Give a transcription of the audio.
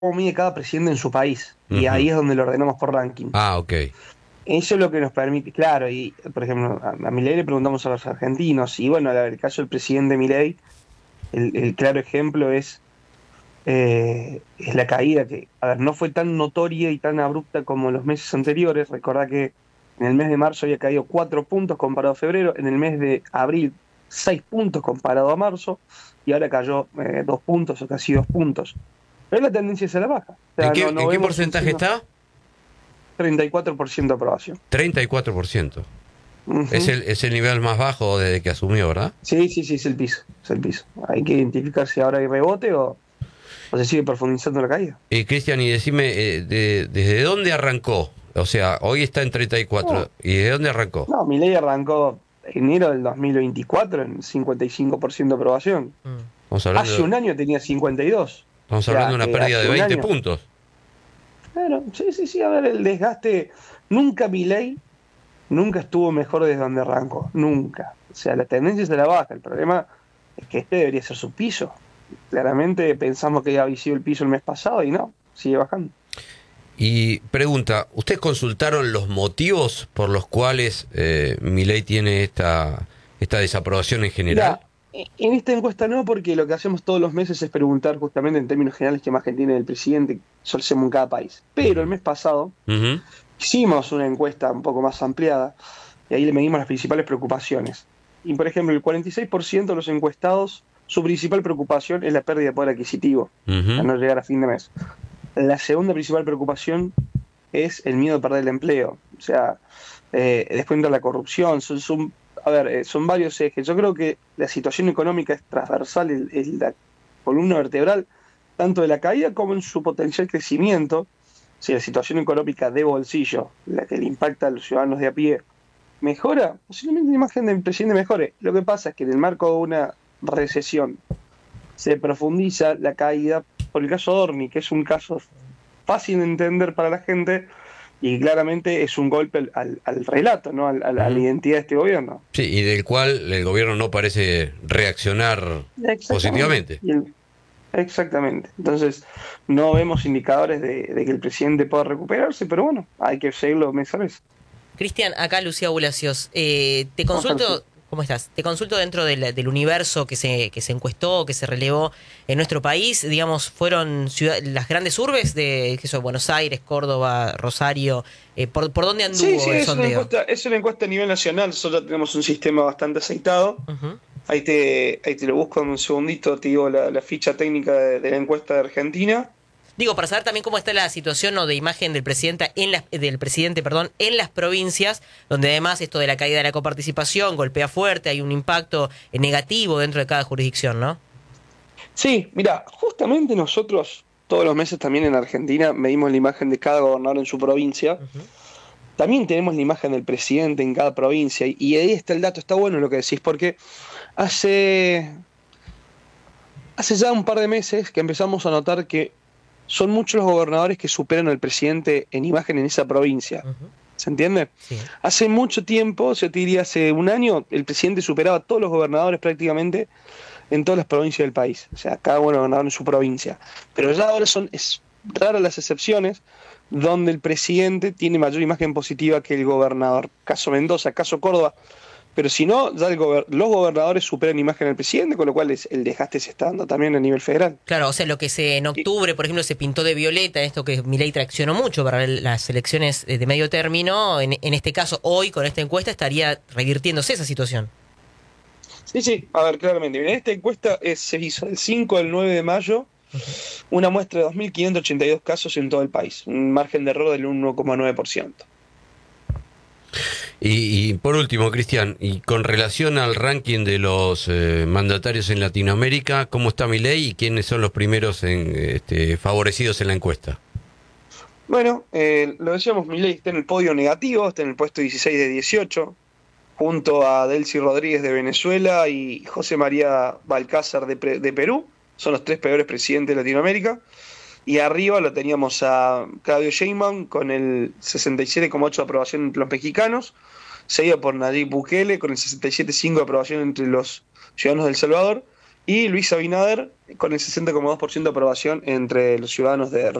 mide cada presidente en su país. Y Ujú. ahí es donde lo ordenamos por ranking. Ah, ok. Eso es lo que nos permite, claro, y por ejemplo, a Milei le preguntamos a los argentinos, y bueno, el caso del presidente Milei, el claro ejemplo es la caída que, a ver, no fue tan notoria y tan abrupta como en los meses anteriores. Recordá que en el mes de marzo había caído 4 puntos comparado a febrero, en el mes de abril 6 puntos comparado a marzo, y ahora cayó 2 puntos o casi 2 puntos. Pero la tendencia es a la baja. O ¿En sea, no, qué, no en qué vemos un porcentaje signo. está? 34% de aprobación. 34%. Ujú. Es el nivel más bajo desde que asumió, ¿verdad? Sí, sí, sí, es el piso, es el piso. Hay que identificar si ahora hay rebote o se sigue profundizando la caída. Cristian, y decime, ¿desde dónde arrancó? O sea, hoy está en 34. No, ¿Y de dónde arrancó? no, Milei arrancó enero del 2024 en 55% de aprobación. Mm. Estamos Hace hablando, un año tenía 52. O estamos hablando sea, de una que pérdida de hace un 20 año. puntos. Claro, sí, sí, sí, a ver, el desgaste. Nunca Milei, nunca estuvo mejor desde donde arrancó. Nunca. O sea, la tendencia es de la baja. El problema es que este debería ser su piso. Claramente pensamos que ya había sido el piso el mes pasado y no, sigue bajando. Y pregunta, ¿ustedes consultaron los motivos por los cuales Milei tiene esta desaprobación en general? Mira, en esta encuesta no, porque lo que hacemos todos los meses es preguntar justamente en términos generales qué imagen tiene el presidente, eso lo hacemos en cada país. Pero el mes pasado Ujú. hicimos una encuesta un poco más ampliada y ahí le medimos las principales preocupaciones. Y por ejemplo, el 46% de los encuestados, su principal preocupación es la pérdida de poder adquisitivo, a Ujú. no llegar a fin de mes. La segunda principal preocupación es el miedo a perder el empleo. O sea, después entra la corrupción. A ver, son varios ejes. Yo creo que la situación económica es transversal, es la columna vertebral, tanto de la caída como en su potencial crecimiento. Si la situación económica de bolsillo, la que le impacta a los ciudadanos de a pie, mejora, posiblemente la imagen del presidente mejore. Lo que pasa es que en el marco de una recesión se profundiza la caída por el caso Dorni, que es un caso fácil de entender para la gente y claramente es un golpe al relato, ¿no? A la Ujú. identidad de este gobierno. Sí, y del cual el gobierno no parece reaccionar Exactamente. positivamente. Exactamente. Entonces, no vemos indicadores de que el presidente pueda recuperarse, pero bueno, hay que seguirlo mes a mes. Cristian, acá Lucía Bulacios. Te Vamos a ver si- consulto, ¿cómo estás? Te consulto dentro del universo que se encuestó, que se relevó en nuestro país. Digamos, fueron las grandes urbes de que son Buenos Aires, Córdoba, Rosario. ¿Por dónde Sí, sí, anduvo el sondeo? es una encuesta a nivel nacional, nosotros ya tenemos un sistema bastante aceitado. Ujú. Ahí te lo busco en un segundito, te digo la ficha técnica de la encuesta de Argentina. Digo, para saber también cómo está la situación o de imagen del presidente, perdón, en las provincias, donde además esto de la caída de la coparticipación golpea fuerte, hay un impacto negativo dentro de cada jurisdicción, ¿no? Sí, mira, justamente nosotros todos los meses también en Argentina medimos la imagen de cada gobernador en su provincia. Ujú. También tenemos la imagen del presidente en cada provincia y ahí está el dato, está bueno lo que decís, porque hace, hace ya un par de meses que empezamos a notar que son muchos los gobernadores que superan al presidente en imagen en esa provincia. Ujú. ¿Se entiende? Sí. Hace mucho tiempo, se te diría hace un año, el presidente superaba a todos los gobernadores prácticamente en todas las provincias del país. O sea, cada uno gobernador en su provincia. Pero ya ahora es raras las excepciones donde el presidente tiene mayor imagen positiva que el gobernador. Caso Mendoza, caso Córdoba. Pero si no, ya los gobernadores superan imagen al presidente, con lo cual el desgaste se está dando también a nivel federal. Claro, o sea, lo que en octubre, por ejemplo, se pintó de violeta, esto que Milei traccionó mucho para las elecciones de medio término, en este caso, hoy, con esta encuesta, estaría revirtiéndose esa situación. Sí, sí, a ver, claramente. Bien, esta encuesta se hizo del 5 al 9 de mayo, Ujú. una muestra de 2.582 casos en todo el país, un margen de error del 1,9%. Y por último, Cristian, y con relación al ranking de los mandatarios en Latinoamérica, ¿cómo está Milei y quiénes son los primeros favorecidos en la encuesta? Bueno, lo decíamos, Milei está en el podio negativo, está en el puesto 16 de 18, junto a Delcy Rodríguez de Venezuela y José María Balcázar de Perú, son los tres peores presidentes de Latinoamérica. Y arriba lo teníamos a Claudio Sheinbaum con el 67,8% de aprobación entre los mexicanos, seguido por Nayib Bukele con el 67,5% de aprobación entre los ciudadanos de El Salvador, y Luis Abinader con el 60,2% de aprobación entre los ciudadanos de